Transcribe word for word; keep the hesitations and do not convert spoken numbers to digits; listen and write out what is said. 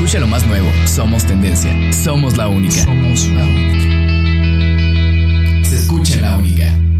Escucha lo más nuevo. Somos tendencia. Somos la única. Somos la única. Se escucha La Única.